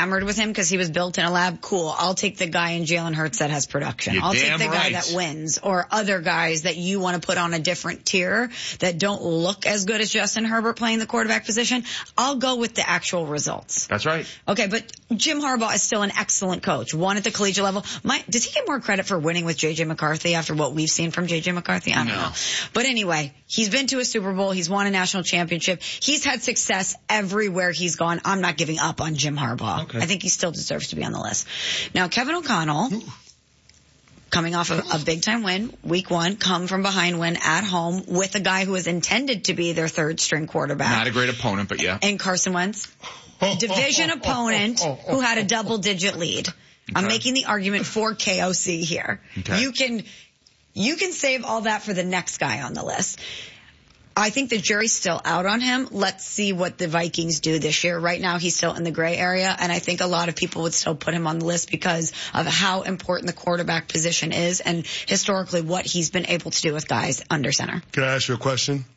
enamored with him because he was built in a lab, cool. I'll take the guy in Jalen Hurts that has production. I'll take the guy that wins, or other guys that you want to put on a different tier that don't look as good as Justin Herbert playing the quarterback position. I'll go with the actual results. That's right. Okay, but Jim Harbaugh is still an excellent coach. Won at the collegiate level. Does he get more credit for winning with J.J. McCarthy after what we've seen from J.J. McCarthy? I don't know. But anyway, he's been to a Super Bowl. He's won a national championship. He's had success everywhere he's gone. I'm not giving up on Jim Harbaugh. Okay. I think he still deserves to be on the list. Now, Kevin O'Connell, coming off of a big-time win, week 1, come from behind win at home with a guy who is intended to be their third-string quarterback. Not a great opponent, but yeah. And Carson Wentz. Division opponent who had a double-digit lead. Okay. I'm making the argument for KOC here. Okay. You can save all that for the next guy on the list. I think the jury's still out on him. Let's see what the Vikings do this year. Right now, he's still in the gray area, and I think a lot of people would still put him on the list because of how important the quarterback position is and historically what he's been able to do with guys under center. Can I ask you a question?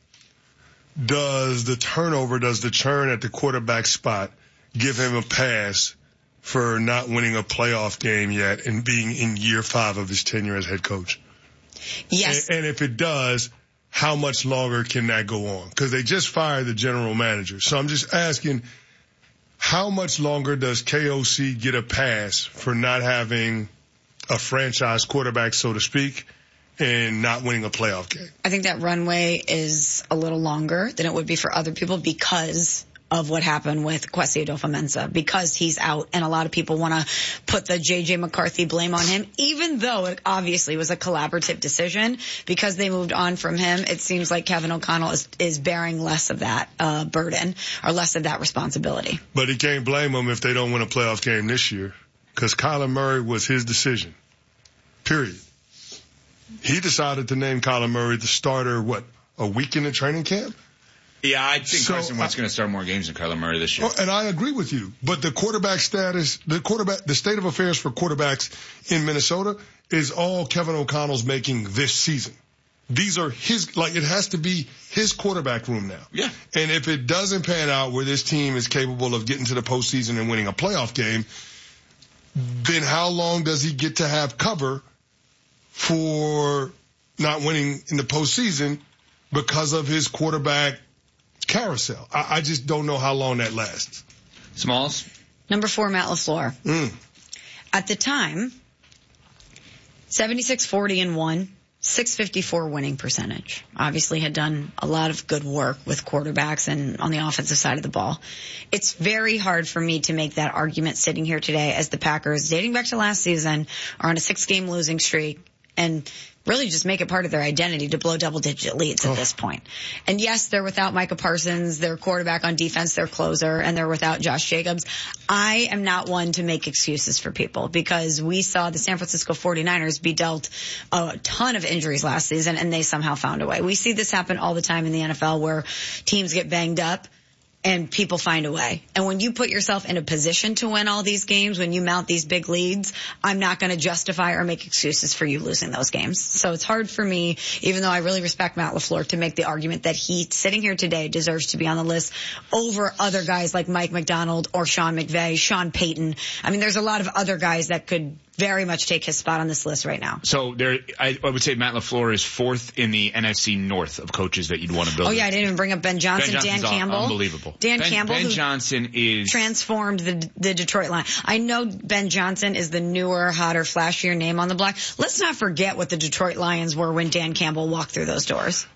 Does the churn at the quarterback spot give him a pass for not winning a playoff game yet and being in year 5 of his tenure as head coach? Yes. And if it does, how much longer can that go on? Because they just fired the general manager. So I'm just asking, how much longer does KOC get a pass for not having a franchise quarterback, so to speak, and not winning a playoff game? I think that runway is a little longer than it would be for other people because of what happened with Kwesi Adofo-Mensah, because he's out and a lot of people want to put the J.J. McCarthy blame on him, even though it obviously was a collaborative decision. Because they moved on from him, it seems like Kevin O'Connell is bearing less of that burden or less of that responsibility. But he can't blame them if they don't win a playoff game this year, because Kyler Murray was his decision, period. He decided to name Kyler Murray the starter, a week in the training camp? Yeah, I think Carson Wentz is going to start more games than Kyler Murray this year. And I agree with you. But the quarterback status, the state of affairs for quarterbacks in Minnesota is all Kevin O'Connell's making this season. These are it has to be his quarterback room now. Yeah. And if it doesn't pan out where this team is capable of getting to the postseason and winning a playoff game, then how long does he get to have cover for not winning in the postseason because of his quarterback carousel? I just don't know how long that lasts. Smalls? Number 4, Matt LaFleur. At the time, 76-40-1, 654 winning percentage. Obviously had done a lot of good work with quarterbacks and on the offensive side of the ball. It's very hard for me to make that argument sitting here today as the Packers, dating back to last season, are on a 6-game losing streak and really just make it part of their identity to blow double-digit leads at this point. And yes, they're without Micah Parsons, their quarterback on defense, their closer, and they're without Josh Jacobs. I am not one to make excuses for people because we saw the San Francisco 49ers be dealt a ton of injuries last season, and they somehow found a way. We see this happen all the time in the NFL where teams get banged up and people find a way. And when you put yourself in a position to win all these games, when you mount these big leads, I'm not going to justify or make excuses for you losing those games. So it's hard for me, even though I really respect Matt LaFleur, to make the argument that he, sitting here today, deserves to be on the list over other guys like Mike McDonald or Sean McVay, Sean Payton. I mean, there's a lot of other guys that could very much take his spot on this list right now. So I would say Matt LaFleur is 4th in the NFC North of coaches that you'd want to build. Oh yeah, I didn't even bring up Ben Johnson, Dan Campbell. Unbelievable. Ben Johnson is transformed the Detroit line. I know Ben Johnson is the newer, hotter, flashier name on the block. Let's not forget what the Detroit Lions were when Dan Campbell walked through those doors.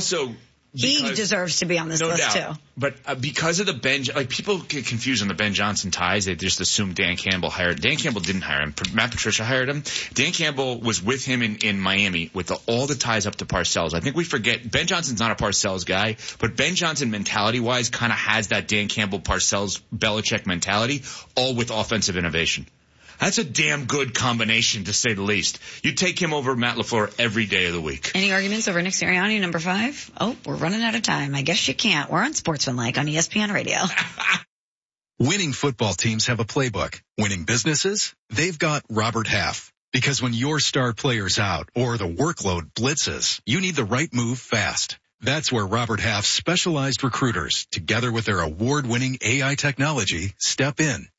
He deserves to be on this list too. But because of the people get confused on the Ben Johnson ties. They just assume Dan Campbell hired. Dan Campbell didn't hire him. Matt Patricia hired him. Dan Campbell was with him in Miami with all the ties up to Parcells. I think we forget Ben Johnson's not a Parcells guy, but Ben Johnson mentality-wise kind of has that Dan Campbell, Parcells, Belichick mentality, all with offensive innovation. That's a damn good combination, to say the least. You take him over Matt LaFleur every day of the week. Any arguments over Nick Sirianni, number 5? Oh, we're running out of time. I guess you can't. We're on Sportsmanlike on ESPN Radio. Winning football teams have a playbook. Winning businesses, they've got Robert Half. Because when your star player's out or the workload blitzes, you need the right move fast. That's where Robert Half's specialized recruiters, together with their award-winning AI technology, step in.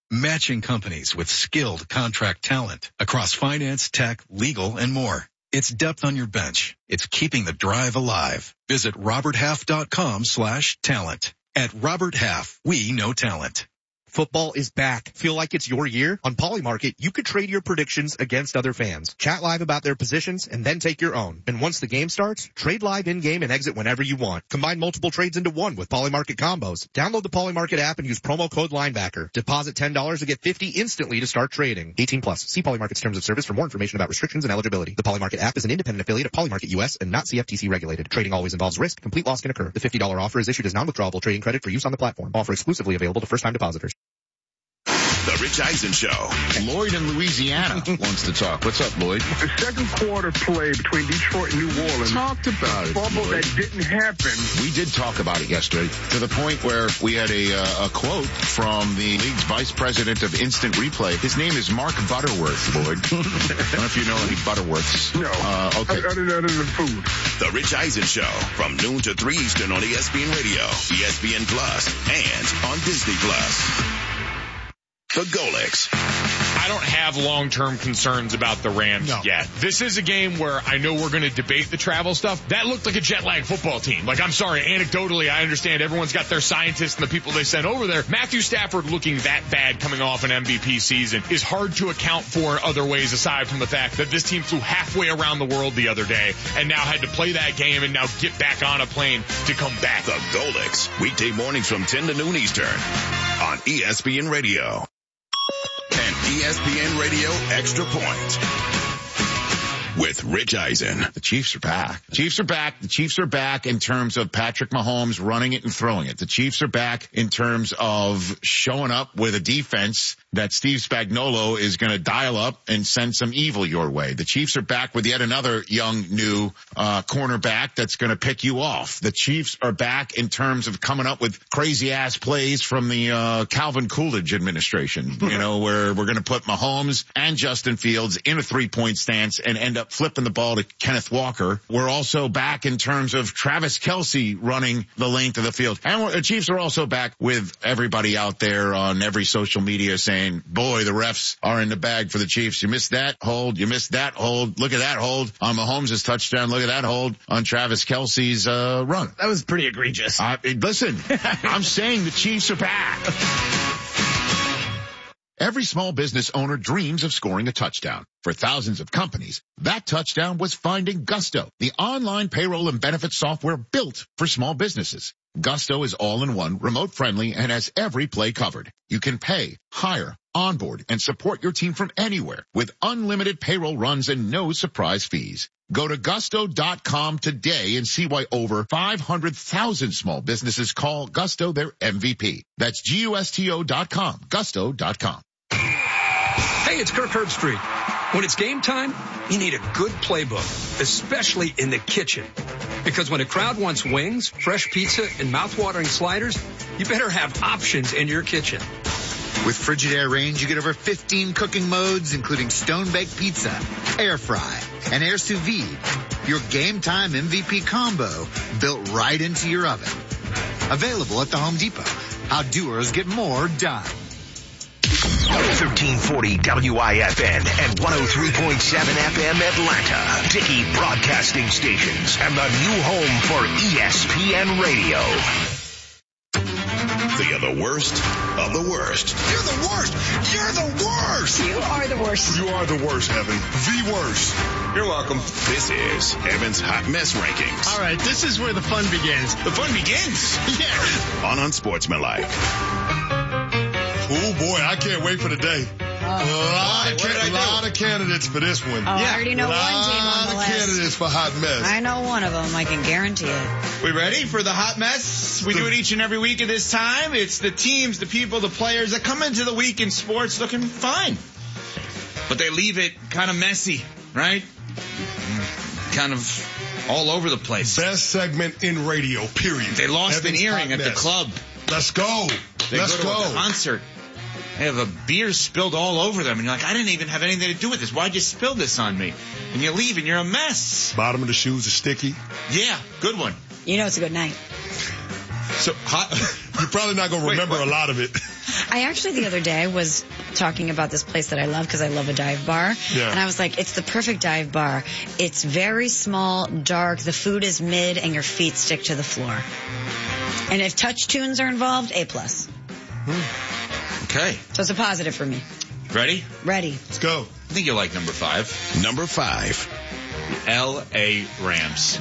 Matching companies with skilled contract talent across finance, tech, legal, and more. It's depth on your bench. It's keeping the drive alive. Visit roberthalf.com/talent. At Robert Half, we know talent. Football is back. Feel like it's your year? On Polymarket, you could trade your predictions against other fans. Chat live about their positions and then take your own. And once the game starts, trade live in-game and exit whenever you want. Combine multiple trades into one with Polymarket combos. Download the Polymarket app and use promo code linebacker. Deposit $10 to get $50 instantly to start trading. 18 plus. See Polymarket's terms of service for more information about restrictions and eligibility. The Polymarket app is an independent affiliate of Polymarket US and not CFTC regulated. Trading always involves risk. Complete loss can occur. The $50 offer is issued as non-withdrawable trading credit for use on the platform. Offer exclusively available to first-time depositors. The Rich Eisen Show. Lloyd in Louisiana wants to talk. What's up, Lloyd? The second quarter play between Detroit and New Orleans. Talked about it, Fumble Lloyd. that didn't happen. We did talk about it yesterday to the point where we had a quote from the league's vice president of instant replay. His name is Mark Butterworth, Lloyd. I don't know if you know any Butterworths. No. Okay. Other than food. The Rich Eisen Show from noon to 3 Eastern on ESPN Radio, ESPN Plus, and on Disney Plus. The Golix. I don't have long-term concerns about the Rams yet. This is a game where I know we're going to debate the travel stuff. That looked like a jet-lag football team. Like, I'm sorry, anecdotally, I understand everyone's got their scientists and the people they sent over there. Matthew Stafford looking that bad coming off an MVP season is hard to account for in other ways aside from the fact that this team flew halfway around the world the other day and now had to play that game and now get back on a plane to come back. The Golix. Weekday mornings from 10 to noon Eastern on ESPN Radio. And ESPN Radio Extra Point with Rich Eisen. The Chiefs are back. The Chiefs are back. The Chiefs are back in terms of Patrick Mahomes running it and throwing it. The Chiefs are back in terms of showing up with a defense that Steve Spagnuolo is going to dial up and send some evil your way. The Chiefs are back with yet another young, new cornerback that's going to pick you off. The Chiefs are back in terms of coming up with crazy-ass plays from the Calvin Coolidge administration, you know, where we're going to put Mahomes and Justin Fields in a three-point stance and end up flipping the ball to Kenneth Walker. We're also back in terms of Travis Kelce running the length of the field. And the Chiefs are also back with everybody out there on every social media saying, boy, the refs are in the bag for the Chiefs. You missed that hold. You missed that hold. Look at that hold on Mahomes' touchdown. Look at that hold on Travis Kelce's run. That was pretty egregious. Listen, I'm saying the Chiefs are back. Every small business owner dreams of scoring a touchdown. For thousands of companies, that touchdown was finding Gusto, the online payroll and benefits software built for small businesses. Gusto is all-in-one, remote-friendly, and has every play covered. You can pay, hire, onboard, and support your team from anywhere with unlimited payroll runs and no surprise fees. Go to gusto.com today and see why over 500,000 small businesses call Gusto their MVP. That's GUSTO.com, gusto.com. Hey, it's Kirk Herbstreit. When it's game time, you need a good playbook, especially in the kitchen. Because when a crowd wants wings, fresh pizza, and mouth-watering sliders, you better have options in your kitchen. With Frigidaire Range, you get over 15 cooking modes, including stone-baked pizza, air fry, and air sous vide. Your game time MVP combo built right into your oven. Available at the Home Depot. How doers get more done. 1340 WIFN and 103.7 FM Atlanta. Dickey Broadcasting Stations and the new home for ESPN Radio. They are the worst of the worst. You're the worst. You're the worst. You are the worst. You are the worst, Evan. The worst. You're welcome. This is Evan's Hot Mess Rankings. All right, this is where the fun begins. The fun begins. Yeah. On Unsportsmanlike. Oh, boy, I can't wait for the day. A lot of candidates for this one. I already know one team on the list. Candidates for Hot Mess. I know one of them. I can guarantee it. We ready for the hot mess? We do it each and every week at this time. It's the teams, the people, the players that come into the week in sports looking fine. But they leave it kind of messy, right? Kind of all over the place. Best segment in radio, period. They lost Evan's an earring Hot at the Mess. club. Let's go. Let's go to a concert. They have a beer spilled all over them. And you're like, I didn't even have anything to do with this. Why'd you spill this on me? And you leave and you're a mess. Bottom of the shoes are sticky. Yeah, good one. You know it's a good night. So hot. You're probably not going to remember a lot of it. I actually the other day was talking about this place that I love because I love a dive bar. Yeah. And I was like, it's the perfect dive bar. It's very small, dark, the food is mid, and your feet stick to the floor. And if touch tunes are involved, A+. Okay. So it's a positive for me. Ready? Ready. Let's go. I think you'll like number 5. Number 5. L.A. Rams.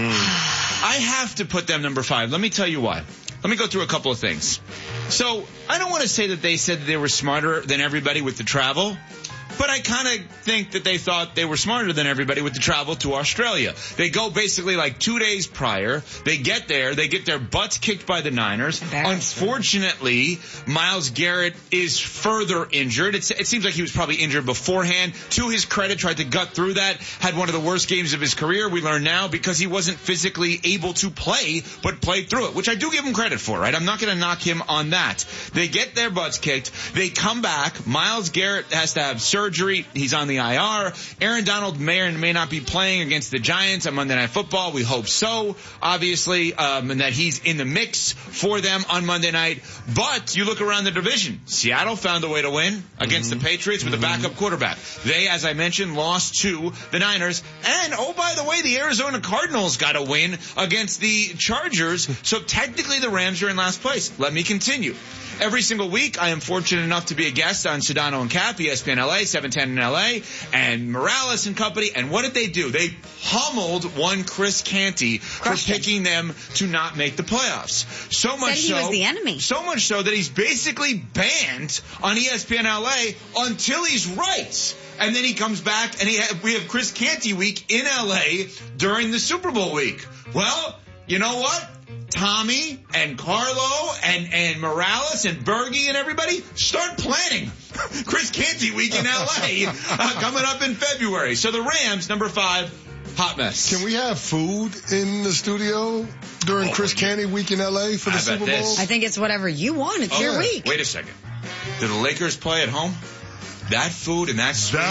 I have to put them number 5. Let me tell you why. Let me go through a couple of things. So, I don't want to say that they said that they were smarter than everybody with the travel, but I kind of think that they thought they were smarter than everybody with the travel to Australia. They go basically like 2 days prior. They get there. They get their butts kicked by the Niners. Unfortunately, Myles Garrett is further injured. It seems like he was probably injured beforehand. To his credit, tried to gut through that. Had one of the worst games of his career, we learn now, because he wasn't physically able to play, but played through it, which I do give him credit for, right? I'm not going to knock him on that. They get their butts kicked. They come back. Myles Garrett has to have surgery. He's on the IR. Aaron Donald may or may not be playing against the Giants on Monday Night Football. We hope so, obviously, and that he's in the mix for them on Monday night. But you look around the division. Seattle found a way to win against the Patriots with a backup quarterback. They, as I mentioned, lost to the Niners. And, oh, by the way, the Arizona Cardinals got a win against the Chargers. So technically the Rams are in last place. Let me continue. Every single week, I am fortunate enough to be a guest on Sedano and Cap, ESPN LA, 710 in LA, and Morales and company. And what did they do? They pummeled one Chris Canty for picking them to not make the playoffs. So much Said he was the enemy. So much so that he's basically banned on ESPN LA until he's right. And then he comes back, and we have Chris Canty week in LA during the Super Bowl week. Well, you know what? Tommy and Carlo and Morales and Bergie and everybody, start planning Chris Canty week in L.A. Coming up in February. So the Rams, number 5, hot mess. Can we have food in the studio during Chris Canty week in L.A. for the Super Bowl? I think it's whatever you want. It's your week. Wait a second. Do the Lakers play at home? That food and that sweet.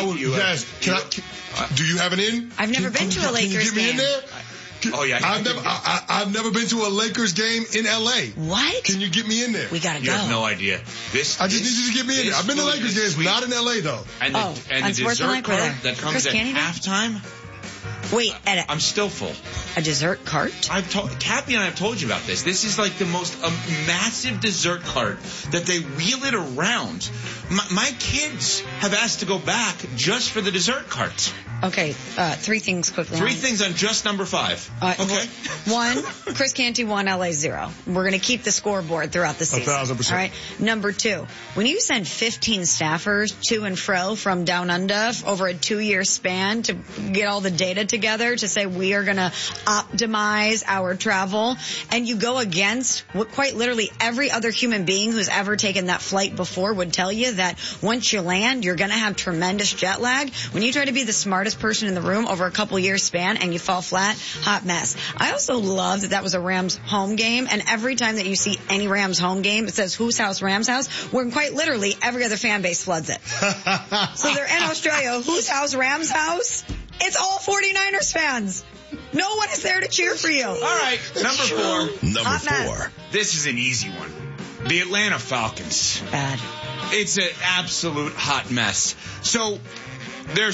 Do you have an in? I've never been to a Lakers game. Can you get me in there? Oh, yeah. I've never been to a Lakers game in L.A. What? Can you get me in there? We gotta go. You have no idea. I just need you to get me in there. I've been to Lakers games, not in L.A. though. And the dessert cart that comes at halftime. Wait, I'm still full. A dessert cart? Cappy and I have told you about this. This is like the most massive dessert cart that they wheel it around. My kids have asked to go back just for the dessert cart. Okay, 3 things quickly. 3 things on just number 5. Okay. 1, Chris Canty 1, LA 0. We're going to keep the scoreboard throughout the season. 1,000%. All right. Number 2, when you send 15 staffers to and fro from down under over a 2-year span to get all the data together to say we are going to optimize our travel, and you go against what quite literally every other human being who's ever taken that flight before would tell you, that once you land, you're going to have tremendous jet lag. When you try to be the smartest person in the room over a couple years span and you fall flat, hot mess. I also love that was a Rams home game, and every time that you see any Rams home game, it says whose house, Rams house, where quite literally every other fan base floods it. So they're in Australia, whose house, Rams house? It's all 49ers fans. No one is there to cheer for you. All right, number 4. Number 4. This is an easy one. The Atlanta Falcons. Bad. It's an absolute hot mess. So their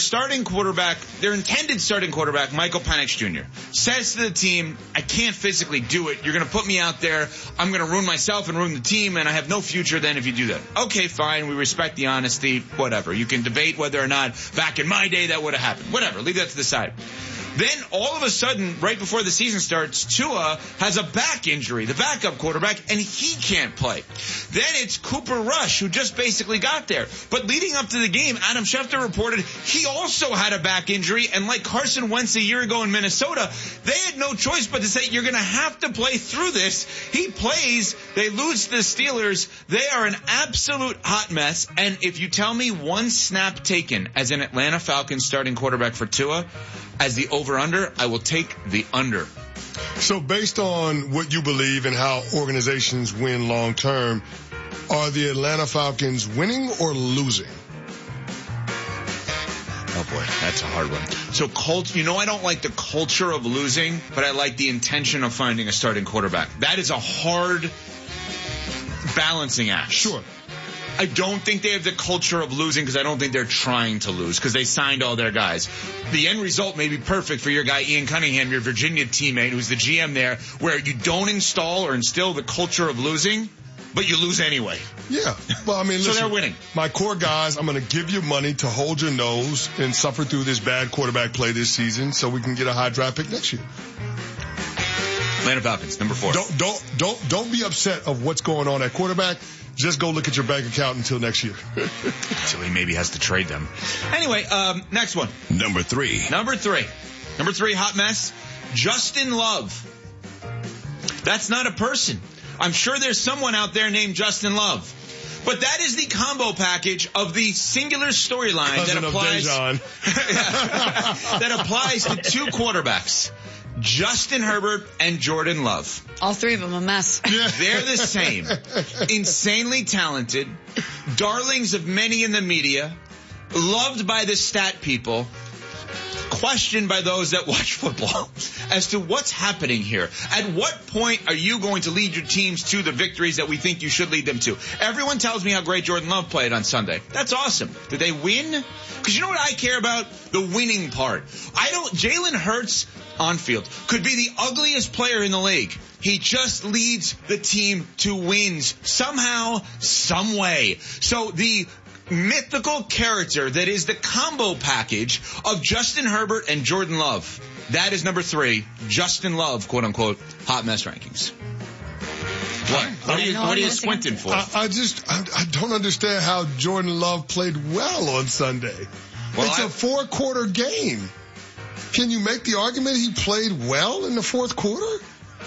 intended starting quarterback, Michael Penix Jr., says to the team, I can't physically do it. You're going to put me out there. I'm going to ruin myself and ruin the team, and I have no future then if you do that. Okay, fine. We respect the honesty. Whatever. You can debate whether or not back in my day that would have happened. Whatever. Leave that to the side. Then, all of a sudden, right before the season starts, Tua has a back injury, the backup quarterback, and he can't play. Then it's Cooper Rush, who just basically got there. But leading up to the game, Adam Schefter reported he also had a back injury, and like Carson Wentz a year ago in Minnesota, they had no choice but to say, you're going to have to play through this. He plays, they lose to the Steelers. They are an absolute hot mess, and if you tell me one snap taken as an Atlanta Falcons starting quarterback for Tua, as the over-under, I will take the under. So based on what you believe and how organizations win long-term, are the Atlanta Falcons winning or losing? Oh, boy, that's a hard one. So, I don't like the culture of losing, but I like the intention of finding a starting quarterback. That is a hard balancing act. Sure. I don't think they have the culture of losing because I don't think they're trying to lose because they signed all their guys. The end result may be perfect for your guy Ian Cunningham, your Virginia teammate, who's the GM there, where you don't install or instill the culture of losing, but you lose anyway. Yeah. Well, I mean, listen, so they're winning. My core guys, I'm going to give you money to hold your nose and suffer through this bad quarterback play this season so we can get a high draft pick next year. Atlanta Falcons, number 4. Don't be upset of what's going on at quarterback. Just go look at your bank account until next year. Until he maybe has to trade them. Anyway, next one. Number 3, hot mess. Justin Love. That's not a person. I'm sure there's someone out there named Justin Love. But that is the combo package of the singular storyline that applies to 2 quarterbacks. Justin Herbert and Jordan Love. All 3 of them a mess. They're the same. Insanely talented, darlings of many in the media, loved by the stat people, questioned by those that watch football as to what's happening here. At what point are you going to lead your teams to the victories that we think you should lead them to? Everyone tells me how great Jordan Love played on Sunday. That's awesome. Did they win? Because you know what I care about? The winning part. Jalen Hurts on field could be the ugliest player in the league. He just leads the team to wins somehow, some way. So the mythical character that is the combo package of Justin Herbert and Jordan Love. That is number 3, Justin Love, quote unquote, hot mess rankings. What are you squinting for? I don't understand how Jordan Love played well on Sunday. It's a 4-quarter game. Can you make the argument he played well in the 4th quarter?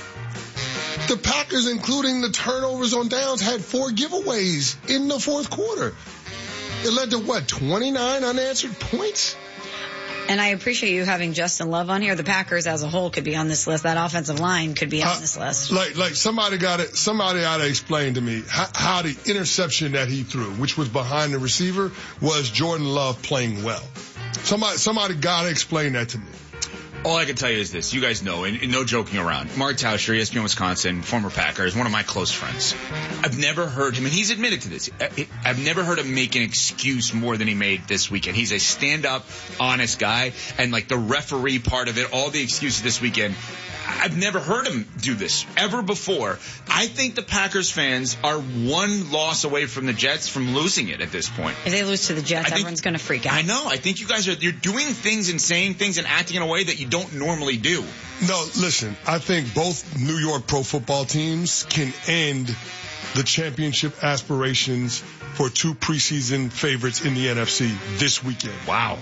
The Packers, including the turnovers on downs, had 4 giveaways in the 4th quarter. It led to 29 unanswered points? And I appreciate you having Justin Love on here. The Packers as a whole could be on this list. That offensive line could be on this list. Like somebody ought to explain to me how the interception that he threw, which was behind the receiver, was Jordan Love playing well. Somebody got to explain that to me. All I can tell you is this. You guys know, and no joking around, Mark Tauscher, ESPN Wisconsin, former Packer, is one of my close friends. I've never heard him, and he's admitted to this, I've never heard him make an excuse more than he made this weekend. He's a stand-up, honest guy, and like the referee part of it, all the excuses this weekend, I've never heard him do this ever before. I think the Packers fans are 1 loss away from the Jets from losing it at this point. If they lose to the Jets, everyone's going to freak out. I know. I think you guys you're doing things and saying things and acting in a way that you don't normally do. No, listen, I think both New York pro football teams can end the championship aspirations for 2 preseason favorites in the NFC this weekend. Wow.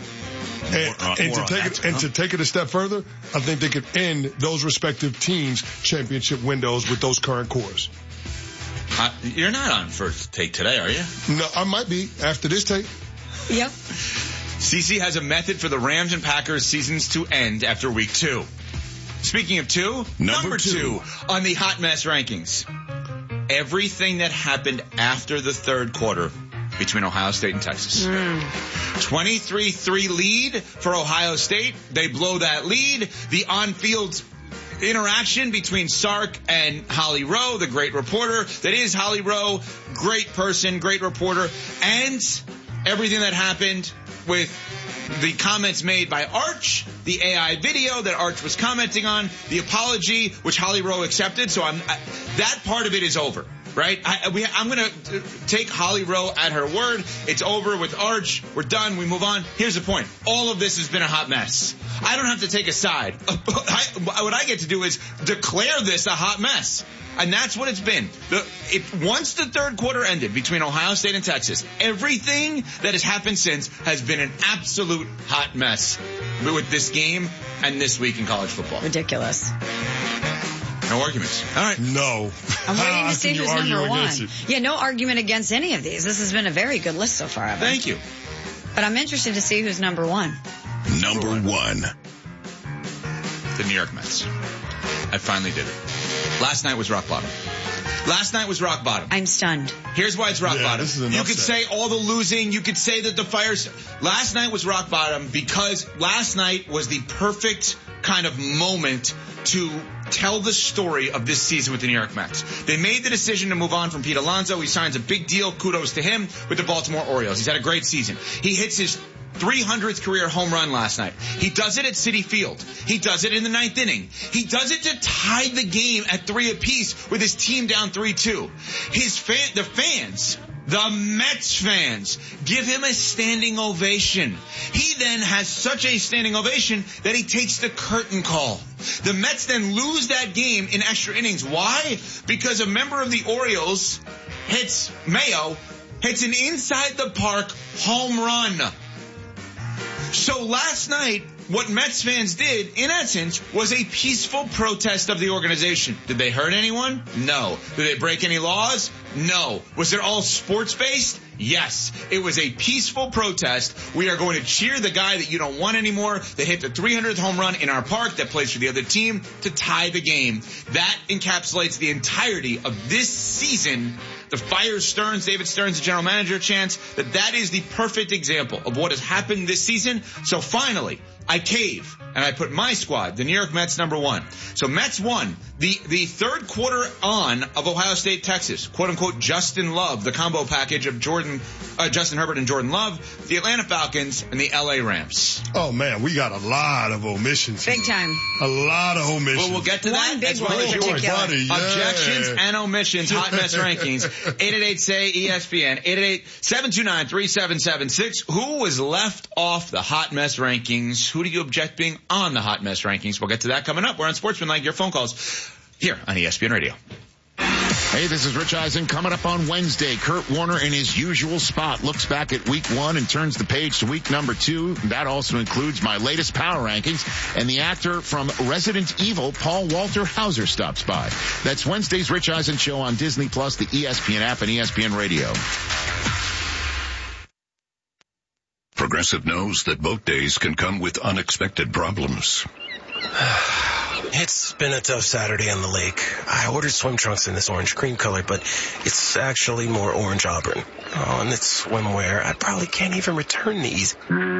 To take it a step further, I think they could end those respective teams' championship windows with those current cores. You're not on First Take today, are you? No, I might be after this take. Yep. CC has a method for the Rams and Packers seasons to end after week 2. Speaking of 2, number 2 on the hot mess rankings. Everything that happened after the 3rd quarter between Ohio State and Texas. 23-3 lead for Ohio State. They blow that lead. The on-field interaction between Sark and Holly Rowe, the great reporter that is Holly Rowe, great person, great reporter, and everything that happened with the comments made by Arch, the AI video that Arch was commenting on, the apology, which Holly Rowe accepted. So that part of it is over. Right? I'm going to take Holly Rowe at her word. It's over with Arch. We're done. We move on. Here's the point. All of this has been a hot mess. I don't have to take a side. What I get to do is declare this a hot mess. And that's what it's been. Once the 3rd quarter ended between Ohio State and Texas, everything that has happened since has been an absolute hot mess with this game and this week in college football. Ridiculous. No arguments. All right. No. I'm waiting to see who's number 1. Yeah, no argument against any of these. This has been a very good list so far, Evan. Thank you. But I'm interested to see who's number 1. Number 1. The New York Mets. I finally did it. Last night was rock bottom. I'm stunned. Here's why it's rock bottom. You could say all the losing. You could say that the fires. Last night was rock bottom because last night was the perfect kind of moment to tell the story of this season with the New York Mets. They made the decision to move on from Pete Alonso. He signs a big deal. Kudos to him with the Baltimore Orioles. He's had a great season. He hits his 300th career home run last night. He does it at Citi Field. He does it in the 9th inning. He does it to tie the game at 3 apiece with his team down 3-2. The Mets fans give him a standing ovation. He then has such a standing ovation that he takes the curtain call. The Mets then lose that game in extra innings. Why? Because a member of the Orioles Mayo hits an inside the park home run. So last night, what Mets fans did, in essence, was a peaceful protest of the organization. Did they hurt anyone? No. Did they break any laws? No. Was it all sports-based? Yes. It was a peaceful protest. We are going to cheer the guy that you don't want anymore that hit the 300th home run in our park that plays for the other team to tie the game. That encapsulates the entirety of this season. The fire Stearns, David Stearns, the general manager, chance that is the perfect example of what has happened this season. So finally, I cave, and I put my squad, the New York Mets, number 1. So Mets won the third quarter on of Ohio State, Texas, quote-unquote Justin Love, the combo package of Justin Herbert and Jordan Love, the Atlanta Falcons, and the LA Rams. Oh, man, we got a lot of omissions. Big time. A lot of omissions. Well, we'll get to that. One big one in particular. Objections and omissions, Hot Mess Rankings. 888-SAY-ESPN, 888-729-3776. Who was left off the Hot Mess Rankings? Who do you object being on the Hot Mess Rankings? We'll get to that coming up. We're on Sportsmanlike, your phone calls here on ESPN Radio. Hey, this is Rich Eisen. Coming up on Wednesday, Kurt Warner in his usual spot looks back at week 1 and turns the page to week number 2. That also includes my latest power rankings, and the actor from Resident Evil, Paul Walter Hauser, stops by. That's Wednesday's Rich Eisen Show on Disney+, the ESPN app, and ESPN Radio. Progressive knows that boat days can come with unexpected problems. It's been a tough Saturday on the lake. I ordered swim trunks in this orange cream color, but it's actually more orange auburn. Oh, and it's swimwear. I probably can't even return these.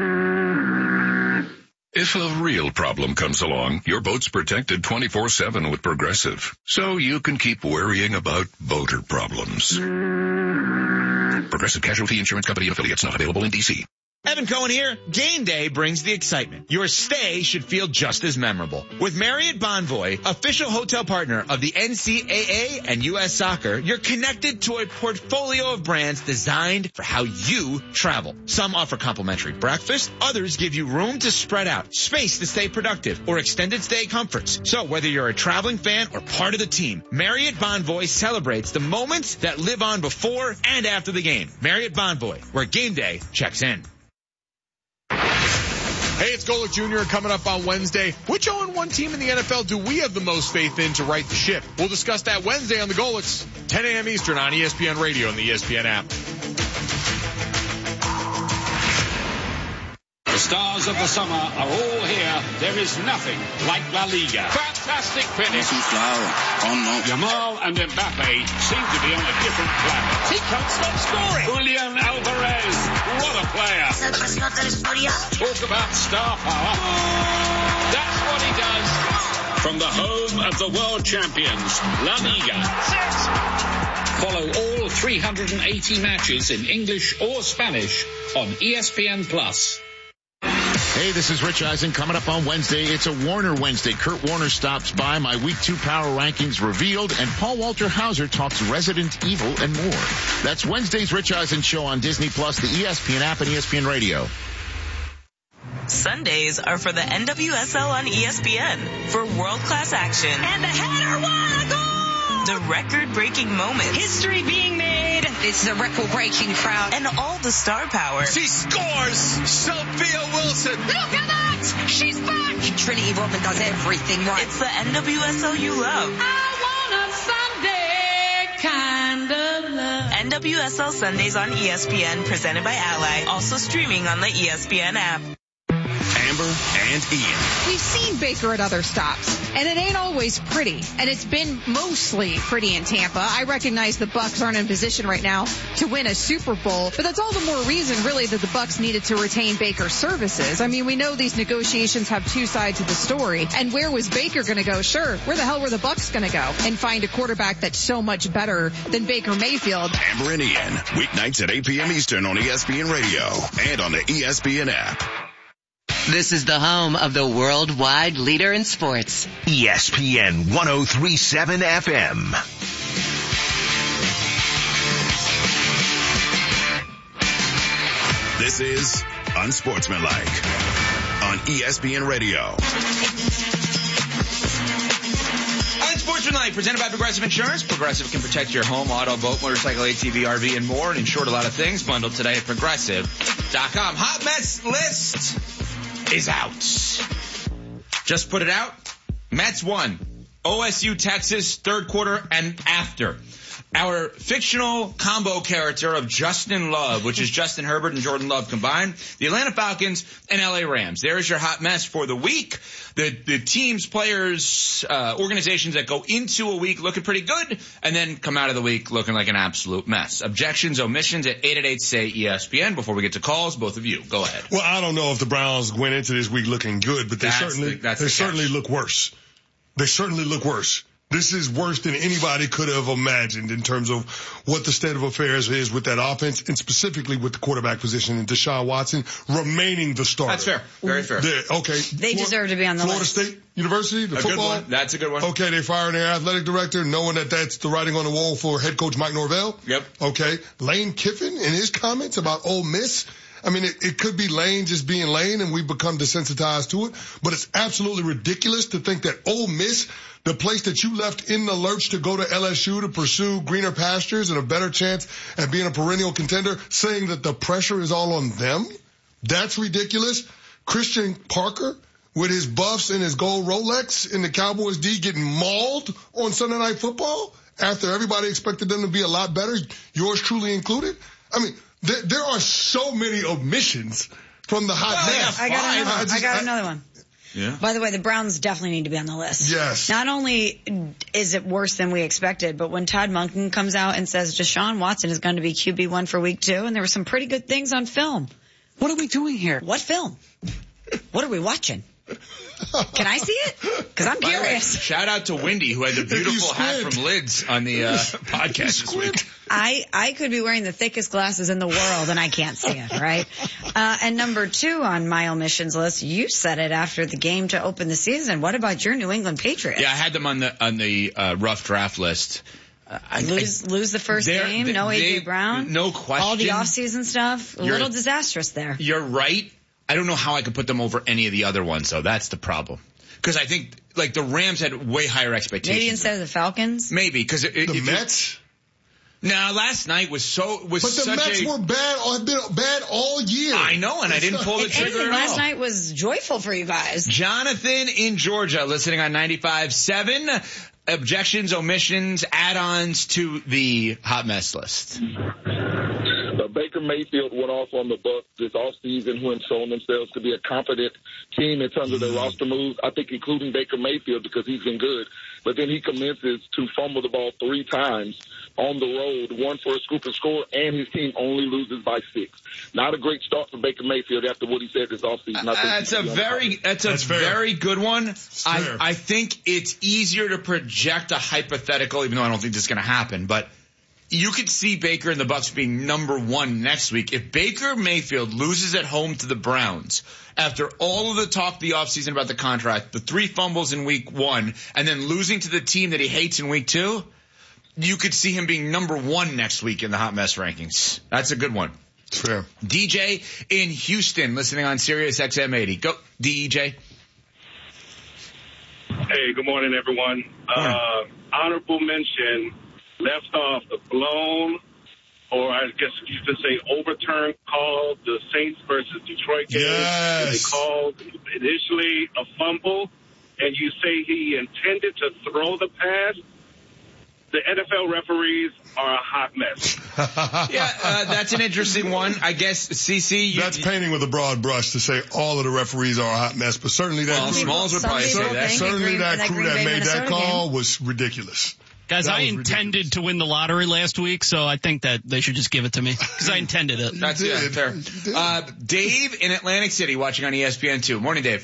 If a real problem comes along, your boat's protected 24/7 with Progressive, so you can keep worrying about boater problems. Progressive Casualty Insurance Company and affiliates, not available in D.C. Evan Cohen here. Game day brings the excitement. Your stay should feel just as memorable. With Marriott Bonvoy, official hotel partner of the NCAA and U.S. Soccer, you're connected to a portfolio of brands designed for how you travel. Some offer complimentary breakfast. Others give you room to spread out, space to stay productive, or extended stay comforts. So whether you're a traveling fan or part of the team, Marriott Bonvoy celebrates the moments that live on before and after the game. Marriott Bonvoy, where game day checks in. Hey, it's Golick Jr. coming up on Wednesday. Which 0-1 team in the NFL do we have the most faith in to right the ship? We'll discuss that Wednesday on the Golicks, 10 a.m. Eastern on ESPN Radio and the ESPN app. The stars of the summer are all here. There is nothing like La Liga. Fantastic finish. Yamal and Mbappe seem to be on a different planet. He can't stop scoring. Julian Alvarez, what a player. Talk about star power. That's what he does. From the home of the world champions, La Liga. Follow all 380 matches in English or Spanish on ESPN+. Hey, this is Rich Eisen. Coming up on Wednesday, it's a Warner Wednesday. Kurt Warner stops by, my Week 2 power rankings revealed, and Paul Walter Hauser talks Resident Evil and more. That's Wednesday's Rich Eisen Show on Disney+, the ESPN app, and ESPN Radio. Sundays are for the NWSL on ESPN for world-class action. And the header, what a goal! The record-breaking moments. History being made. This is a record-breaking crowd. And all the star power. She scores! Sophia Wilson! Look at that! She's back! Trinity Rodman does everything right. It's the NWSL you love. I want a Sunday kind of love. NWSL Sundays on ESPN, presented by Ally. Also streaming on the ESPN app. Amber and Ian. We've seen Baker at other stops, and it ain't always pretty, and it's been mostly pretty in Tampa. I recognize the Bucs aren't in position right now to win a Super Bowl, but that's all the more reason, really, that the Bucs needed to retain Baker's services. I mean, we know these negotiations have two sides of the story, and where was Baker going to go? Sure, where the hell were the Bucs going to go and find a quarterback that's so much better than Baker Mayfield? Amber and Ian, weeknights at 8 p.m. Eastern on ESPN Radio and on the ESPN app. This is the home of the worldwide leader in sports. ESPN 103.7 FM. This is Unsportsmanlike on ESPN Radio. Unsportsmanlike, presented by Progressive Insurance. Progressive can protect your home, auto, boat, motorcycle, ATV, RV, and more, and insured a lot of things. Bundled today at Progressive.com. Hot Mets list is out. Just put it out. Mets won. OSU, Texas, third quarter and after. Our fictional combo character of Justin Love, which is Justin Herbert and Jordan Love combined, the Atlanta Falcons and LA Rams. There's your hot mess for the week. The teams, players, organizations that go into a week looking pretty good and then come out of the week looking like an absolute mess. Objections, omissions at 888-SAY-ESPN. Before we get to calls, both of you, go ahead. Well, I don't know if the Browns went into this week looking good, but they certainly look worse. They certainly look worse. This is worse than anybody could have imagined in terms of what the state of affairs is with that offense and specifically with the quarterback position and Deshaun Watson remaining the starter. That's fair. Very fair. They deserve to be on the Florida list. State University, the football. Good one. That's a good one. Okay, they fired their athletic director knowing that that's the writing on the wall for head coach Mike Norvell. Yep. Okay. Lane Kiffin and his comments about Ole Miss. I mean, it could be Lane just being Lane and we've become desensitized to it, but it's absolutely ridiculous to think that Ole Miss, the place that you left in the lurch to go to LSU to pursue greener pastures and a better chance at being a perennial contender, saying that the pressure is all on them? That's ridiculous. Christian Parker with his buffs and his gold Rolex in the Cowboys D getting mauled on Sunday Night Football after everybody expected them to be a lot better, yours truly included. I mean, there are so many omissions from the hot mess. I got another one. Yeah. By the way, the Browns definitely need to be on the list. Yes. Not only is it worse than we expected, but when Todd Monken comes out and says Deshaun Watson is going to be QB1 for week 2, and there were some pretty good things on film. What are we doing here? What film? What are we watching? Can I see it? Because I'm curious. Shout out to Wendy, who had the beautiful hat from Lids on the podcast this week. I could be wearing the thickest glasses in the world and I can't see it, right? And number 2 on my omissions list, you said it after the game to open the season. What about your New England Patriots? Yeah, I had them on the rough draft list. Lose the first game, no A.J. Brown. No question. All the offseason stuff, a little disastrous there. You're right. I don't know how I could put them over any of the other ones, though. That's the problem. Because I think, like, the Rams had way higher expectations. Maybe instead of the Falcons? Maybe, because the Mets? No, last night was such But the Mets were bad, have been bad all year. I know, and I didn't pull the trigger at all. Last night was joyful for you guys. Jonathan in Georgia, listening on 95.7. Objections, omissions, add-ons to the hot mess list. Baker Mayfield went off on the Bucs this offseason when showing themselves to be a competent team in terms of their roster moves, I think including Baker Mayfield because he's been good. But then he commences to fumble the ball 3 times on the road, one for a scoop score, and his team only loses by 6. Not a great start for Baker Mayfield after what he said this offseason. That's a very good one. I think it's easier to project a hypothetical, even though I don't think this is going to happen, but you could see Baker and the Bucs being number 1 next week. If Baker Mayfield loses at home to the Browns after all of the talk the offseason about the contract, the 3 fumbles in week 1, and then losing to the team that he hates in week 2, you could see him being number 1 next week in the hot mess rankings. That's a good one. Fair. DJ in Houston, listening on Sirius XM 80. Go, DJ. Hey, good morning, everyone. Honorable mention, left off the blown, or I guess you could say overturned call, the Saints versus Detroit game. Yes. They called initially a fumble, and you say he intended to throw the pass. the NFL referees are a hot mess. That's an interesting one. I guess, CC. That's painting with a broad brush to say all of the referees are a hot mess, but certainly that Smalls would probably say that. Certainly that crew that made that call was ridiculous. Guys, I intended to win the lottery last week, so I think that they should just give it to me because I intended it. That's fair. Dave in Atlantic City watching on ESPN2. Morning, Dave.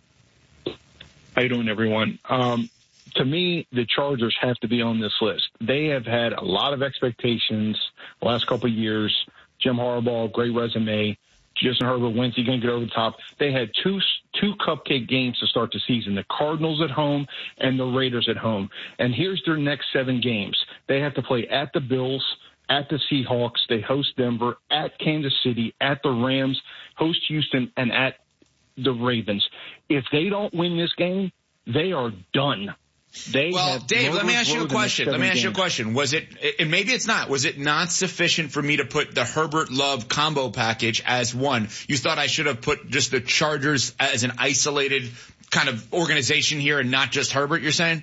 How you doing, everyone? To me, the Chargers have to be on this list. They have had a lot of expectations the last couple of years. Jim Harbaugh, great resume. Justin Herbert, when's he going to get over the top? They had two cupcake games to start the season, the Cardinals at home and the Raiders at home. And here's their next 7 games. They have to play at the Bills, at the Seahawks. They host Denver, at Kansas City, at the Rams, host Houston, and at the Ravens. If they don't win this game, they are done. Dave, let me ask you a question. Was it, and maybe it's not, was it not sufficient for me to put the Herbert Love combo package as one? You thought I should have put just the Chargers as an isolated kind of organization here and not just Herbert, you're saying?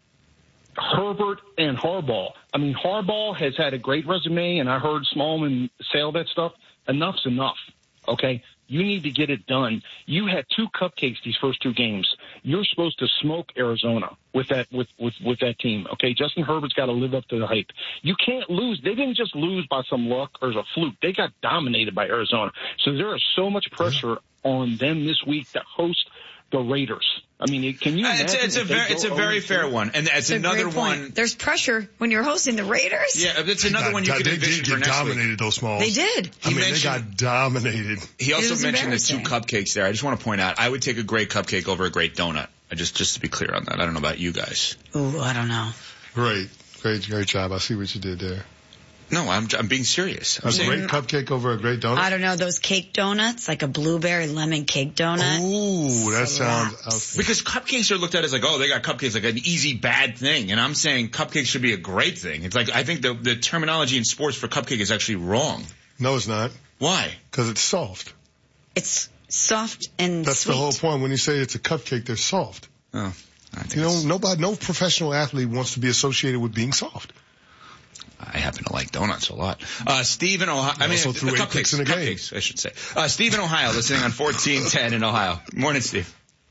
Herbert and Harbaugh. I mean, Harbaugh has had a great resume, and I heard Smallman say all that stuff. Enough's enough, okay? You need to get it done. You had 2 cupcakes these first 2 games. You're supposed to smoke Arizona with that team. Okay, Justin Herbert's got to live up to the hype. You can't lose. They didn't just lose by some luck or a fluke. They got dominated by Arizona. So there is so much pressure on them this week to host the Raiders. I mean, can you imagine? It's a very fair one, and it's another one. There's pressure when you're hosting the Raiders. Yeah, it's another one you could envision for next week. They dominated those Smalls. They did. They got dominated. He also mentioned the 2 cupcakes there. I just want to point out, I would take a great cupcake over a great donut. Just to be clear on that. I don't know about you guys. Ooh, I don't know. Great job. I see what you did there. No, I'm being serious. A great cupcake over a great donut? I don't know. Those cake donuts, like a blueberry lemon cake donut. Ooh, that sounds... Because cupcakes are looked at as like, oh, they got cupcakes, like an easy bad thing. And I'm saying cupcakes should be a great thing. It's like, I think the terminology in sports for cupcake is actually wrong. No, it's not. Why? Because it's soft. It's soft and That's sweet. the whole point. When you say it's a cupcake, they're soft. Oh, I think no professional athlete wants to be associated with being soft. I happen to like donuts a lot. Steve in Ohio. Also threw 8 cupcakes in a game. Cupcakes, I should say. Steve in Ohio, listening on 1410 in Ohio. Morning, Steve.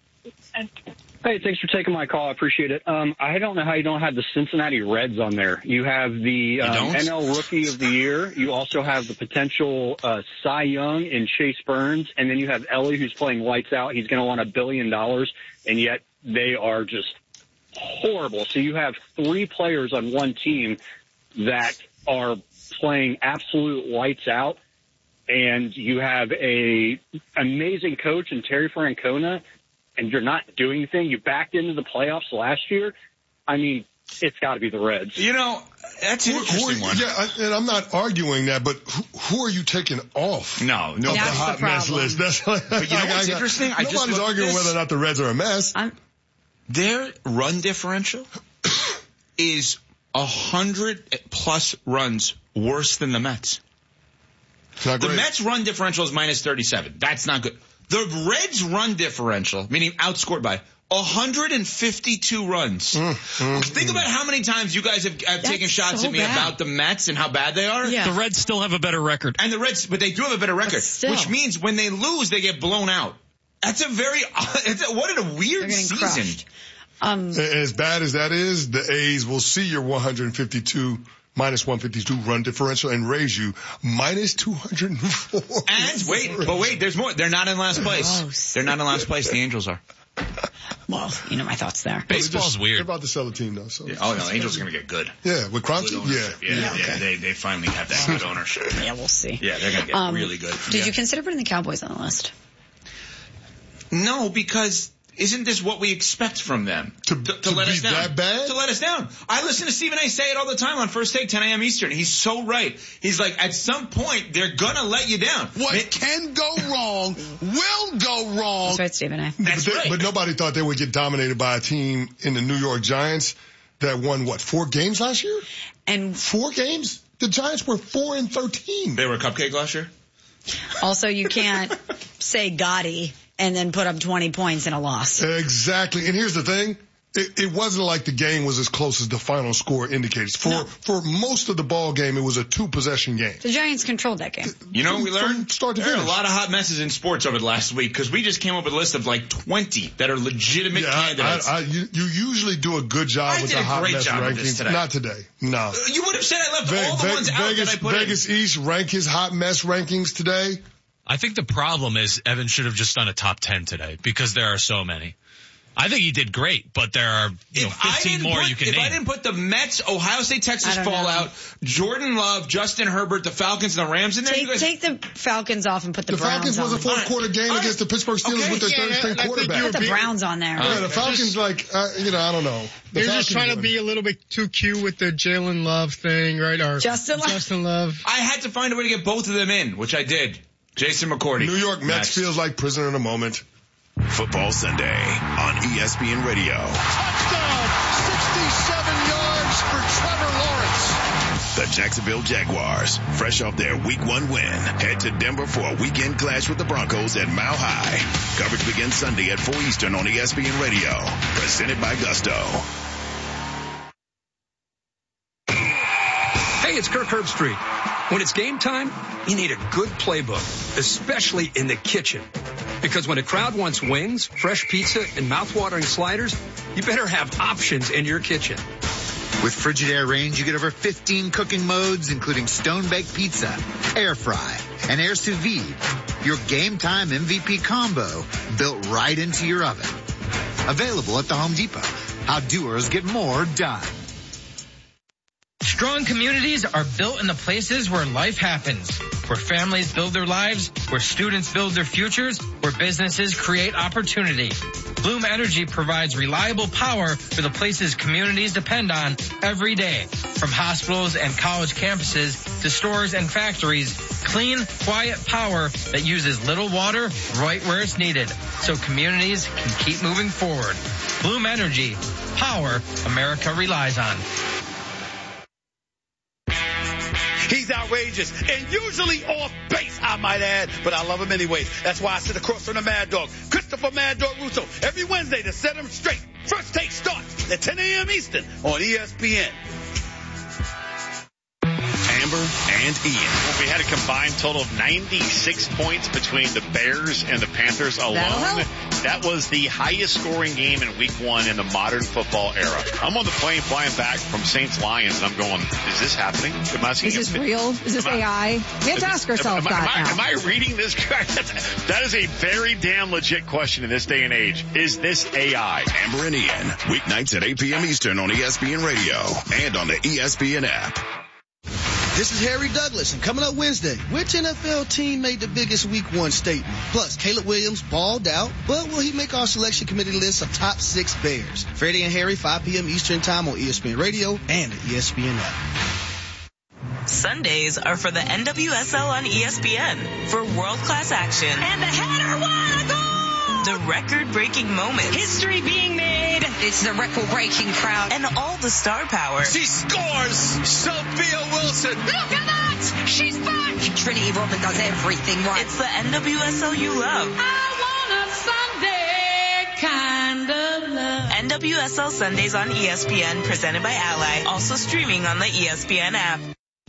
Hey, thanks for taking my call. I appreciate it. I don't know how you don't have the Cincinnati Reds on there. You have the NL Rookie of the Year. You also have the potential Cy Young in Chase Burns. And then you have Ellie, who's playing lights out. He's going to want $1 billion. And yet they are just horrible. So you have 3 players on one team that are playing absolute lights out. And you have a amazing coach in Terry Francona, and you're not doing anything. You backed into the playoffs last year. I mean, it's got to be the Reds. You know, that's an interesting one. Yeah, and I'm not arguing that, but who are you taking off? No, of the hot mess list. That's like, but you know what's interesting? Nobody's arguing whether or not the Reds are a mess. Their run differential is 100+ runs worse than the Mets. The Mets run differential is -37. That's not good. The Reds run differential, meaning outscored by 152 runs. Think about how many times you guys have taken shots at me about the Mets and how bad they are. Yeah. The Reds still have a better record. And the Reds, but they do have a better record, which means when they lose, they get blown out. That's what a weird season. As bad as that is, the A's will see your -152 run differential and raise you -204. And wait, there's more. They're not in last place. Gross. They're not in last place. The Angels are. Well, you know my thoughts there. Baseball's weird. They're about to sell the team though. So the Angels are going to get good. Yeah, with Cronky. Yeah. They finally have that good ownership. Yeah, we'll see. Yeah, they're going to get really good. Did you consider putting the Cowboys on the list? No, because isn't this what we expect from them? To let us down. That bad? To let us down. I listen to Stephen A. say it all the time on First Take, 10 a.m. Eastern. He's so right. He's like, at some point, they're gonna let you down. What can go wrong will go wrong. That's right, Stephen A. That's right. But nobody thought they would get dominated by a team in the New York Giants that won, 4 games last year? And 4 games? The Giants were 4-13. They were a cupcake last year? Also, you can't say Gotti and then put up 20 points in a loss. Exactly. And here's the thing. it wasn't like the game was as close as the final score indicates. For most of the ball game, it was a 2-possession game. The Giants controlled that game. You know what we learned? From start to there finish. are a lot of hot messes in sports over the last week because we just came up with a list of like 20 that are legitimate candidates. You usually do a good job with the hot mess rankings. Today. Not today. No. You would have said I left all the ones out that I put Vegas East rank his hot mess rankings today. I think the problem is Evan should have just done a top 10 today because there are so many. I think he did great, but there are 15 more you can name. If I didn't put the Mets, Ohio State, Texas fallout, Jordan Love, Justin Herbert, the Falcons, and the Rams in there. Take the Falcons off and put the Browns on. The Falcons was a fourth-quarter game against the Pittsburgh Steelers with their third-string quarterback. Put the Browns on there. The Falcons, I don't know. They're just trying to be a little bit too cute with the Jalen Love thing, right? Or Justin Love. I had to find a way to get both of them in, which I did. Jason McCourty. New York Mets feels like prisoner in a moment. Football Sunday on ESPN Radio. Touchdown! 67 yards for Trevor Lawrence. The Jacksonville Jaguars, fresh off their Week 1 win, head to Denver for a weekend clash with the Broncos at Mile High. Coverage begins Sunday at 4 Eastern on ESPN Radio. Presented by Gusto. Hey, it's Kirk Herbstreit. When it's game time, you need a good playbook, especially in the kitchen. Because when a crowd wants wings, fresh pizza, and mouth-watering sliders, you better have options in your kitchen. With Frigidaire Range, you get over 15 cooking modes, including stone-baked pizza, air fry, and air sous vide. Your game time MVP combo built right into your oven. Available at the Home Depot. How doers get more done. Strong communities are built in the places where life happens, where families build their lives, where students build their futures, where businesses create opportunity. Bloom Energy provides reliable power for the places communities depend on every day. From hospitals and college campuses to stores and factories, clean, quiet power that uses little water right where it's needed so communities can keep moving forward. Bloom Energy, power America relies on. He's outrageous and usually off base, I might add, but I love him anyways. That's why I sit across from the Mad Dog, Christopher Mad Dog Russo, every Wednesday to set him straight. First Take starts at 10 a.m. Eastern on ESPN. Amber and Ian. Well, we had a combined total of 96 points between the Bears and the Panthers alone. That was the highest scoring game in Week 1 in the modern football era. I'm on the plane flying back from Saints Lions, and I'm going, is this happening? Is this real? Is this AI? We have to ask ourselves that. Am I reading this correct? That is a very damn legit question in this day and age. Is this AI? Amber and Ian, weeknights at 8 p.m. Eastern on ESPN Radio and on the ESPN app. This is Harry Douglas, and coming up Wednesday, which NFL team made the biggest Week 1 statement? Plus, Caleb Williams balled out, but will he make our selection committee list of top 6 Bears? Freddie and Harry, 5 p.m. Eastern Time on ESPN Radio and the ESPN app. Sundays are for the NWSL on ESPN for world-class action and the header won a goal! The record-breaking moments. History being made. It's the record-breaking crowd. And all the star power. She scores! Sophia Wilson! Look at that! She's back! Trinity Rodman does everything right. It's the NWSL you love. I want a Sunday kind of love. NWSL Sundays on ESPN, presented by Ally. Also streaming on the ESPN app.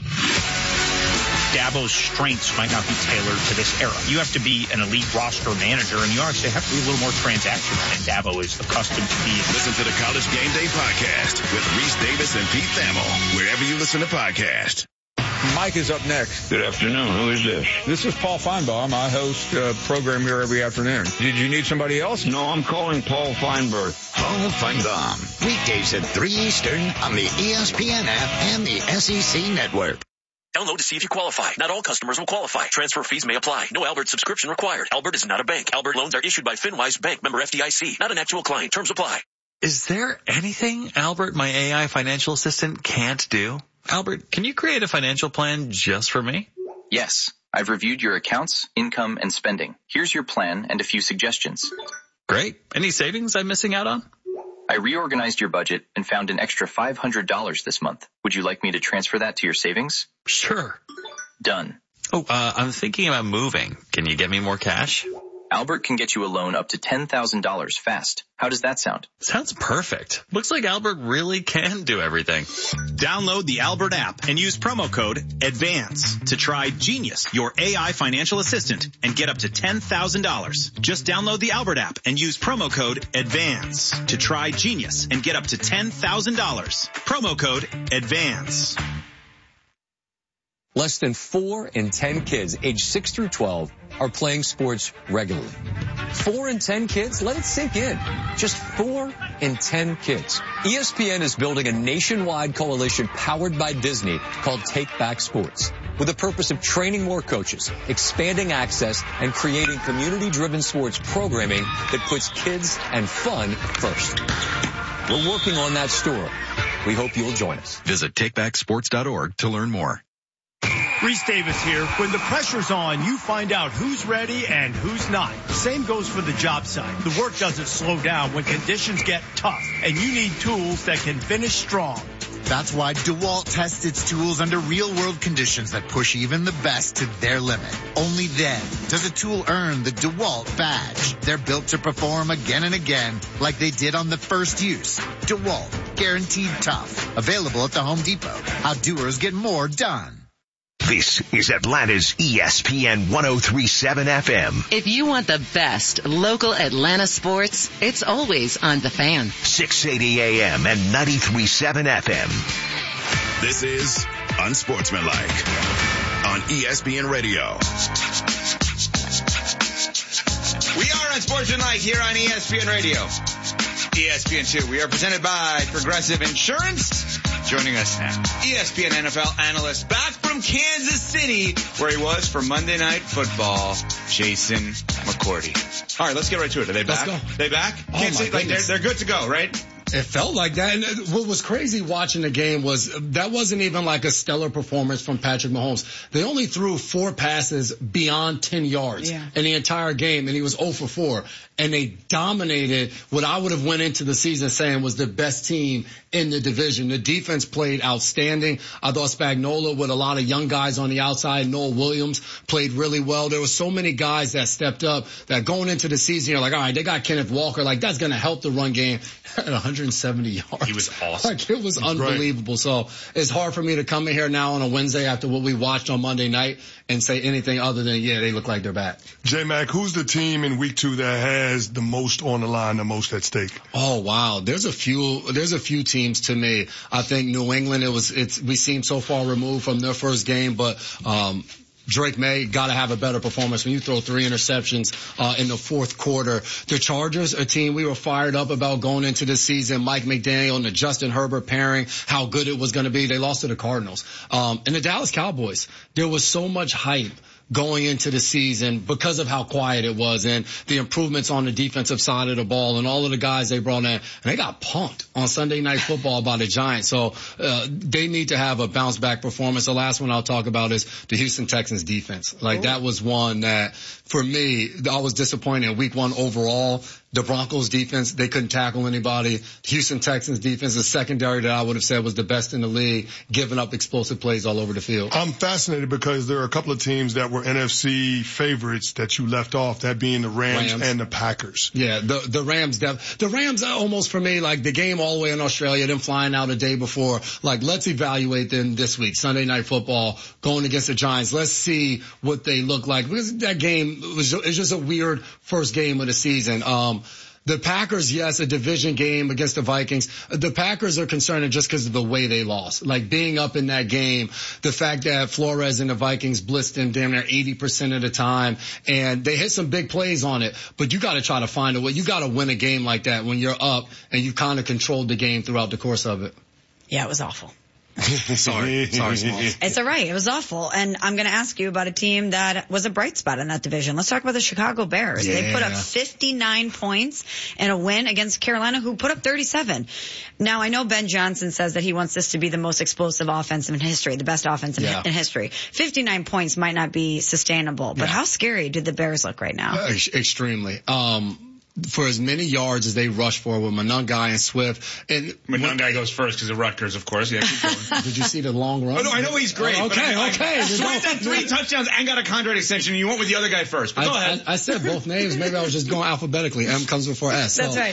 Dabo's strengths might not be tailored to this era. You have to be an elite roster manager, and you actually have to be a little more transactional, and Dabo is accustomed to being. Listen to the College Game Day podcast with Reese Davis and Pete Thamel, wherever you listen to podcasts. Mike is up next. Good afternoon. Who is this? This is Paul Feinbaum. I host a program here every afternoon. Did you need somebody else? No, I'm calling Paul Feinberg. Paul Feinbaum. Weekdays at 3 Eastern on the ESPN app and the SEC network. Download to see if you qualify. Not all customers will qualify. Transfer fees may apply. No Albert subscription required. Albert is not a bank. Albert loans are issued by FinWise Bank, member FDIC. Not an actual client. Terms apply. Is there anything Albert, my AI financial assistant, can't do? Albert, can you create a financial plan just for me? Yes. I've reviewed your accounts, income, and spending. Here's your plan and a few suggestions. Great. Any savings I'm missing out on? I reorganized your budget and found an extra $500 this month. Would you like me to transfer that to your savings? Sure. Done. Oh, I'm thinking about moving. Can you get me more cash? Albert can get you a loan up to $10,000 fast. How does that sound? Sounds perfect. Looks like Albert really can do everything. Download the Albert app and use promo code ADVANCE to try Genius, your AI financial assistant, and get up to $10,000. Just download the Albert app and use promo code ADVANCE to try Genius and get up to $10,000. Promo code ADVANCE. Less than 4 in 10 kids aged 6 through 12 are playing sports regularly. 4 in 10 kids? Let it sink in. Just 4 in 10 kids. ESPN is building a nationwide coalition powered by Disney called Take Back Sports, with the purpose of training more coaches, expanding access, and creating community-driven sports programming that puts kids and fun first. We're working on that story. We hope you'll join us. Visit takebacksports.org to learn more. Reese Davis here. When the pressure's on, you find out who's ready and who's not. Same goes for the job site. The work doesn't slow down when conditions get tough, and you need tools that can finish strong. That's why DeWalt tests its tools under real-world conditions that push even the best to their limit. Only then does a tool earn the DeWalt badge. They're built to perform again and again like they did on the first use. DeWalt, guaranteed tough. Available at the Home Depot. How doers get more done. This is Atlanta's ESPN 103.7 FM. If you want the best local Atlanta sports, it's always on The Fan. 680 AM and 93.7 FM. This is Unsportsmanlike on ESPN Radio. We are Unsportsmanlike here on ESPN Radio. ESPN2. We are presented by Progressive Insurance. Joining us now, ESPN NFL analyst back from Kansas City, where he was for Monday Night Football, Jason McCourty. All right, let's get right to it. Are they back? Let's go. They back? Oh, my goodness. They're good to go, right? It felt like that. And what was crazy watching the game was that wasn't even like a stellar performance from Patrick Mahomes. They only threw 4 passes beyond 10 yards in the entire game, and he was 0 for 4. And they dominated what I would have went into the season saying was the best team in the division. The defense played outstanding. I thought Spagnuolo with a lot of young guys on the outside. Noel Williams played really well. There were so many guys that stepped up that going into the season, you're like, all right, they got Kenneth Walker. Like, that's going to help the run game at 170 yards. He was awesome. Like, it was unbelievable. Right. So it's hard for me to come in here now on a Wednesday after what we watched on Monday night and say anything other than, yeah, they look like they're back. J-Mac, who's the team in week 2 that has the most on the line, the most at stake? Oh, wow. There's a few teams to me. I think New England, we seem so far removed from their first game, but, Drake May got to have a better performance when you throw 3 interceptions in the fourth quarter. The Chargers, a team we were fired up about going into the season. Mike McDaniel and the Justin Herbert pairing, how good it was going to be. They lost to the Cardinals. And the Dallas Cowboys, there was so much hype going into the season because of how quiet it was and the improvements on the defensive side of the ball and all of the guys they brought in. And they got punked on Sunday Night Football by the Giants. So they need to have a bounce back performance. The last one I'll talk about is the Houston Texans defense. Like, that was one that, for me, I was disappointed in week 1 overall. The Broncos defense, they couldn't tackle anybody. The Houston Texans defense, the secondary that I would have said was the best in the league, giving up explosive plays all over the field. I'm fascinated because there are a couple of teams that were NFC favorites that you left off, that being the Rams. And the Packers. Yeah, the Rams almost for me, like the game all the way in Australia, them flying out a day before, like, let's evaluate them this week. Sunday Night Football going against the Giants. Let's see what they look like. Because that game was just a weird first game of the season. The Packers, yes, a division game against the Vikings. The Packers are concerning just because of the way they lost. Like, being up in that game, the fact that Flores and the Vikings blitzed them damn near 80% of the time, and they hit some big plays on it. But you got to try to find a way. You got to win a game like that when you're up and you kind of controlled the game throughout the course of it. Yeah, it was awful. Sorry, Smalls. It's all right. It was awful. And I'm going to ask you about a team that was a bright spot in that division. Let's talk about the Chicago Bears. Yeah. They put up 59 points in a win against Carolina, who put up 37. Now, I know Ben Johnson says that he wants this to be the most explosive offense in history, the best offense in history. 59 points might not be sustainable, but how scary did the Bears look right now? Extremely. for as many yards as they rushed for with Monangai and Swift. And Monangai goes first because of Rutgers, of course. Yeah, keep going. Did you see the long run? Oh, no, I know he's great. Okay. Swift had 3 touchdowns and got a contract extension, and you went with the other guy first. But go ahead. I said both names. Maybe I was just going alphabetically. M comes before S. That's right.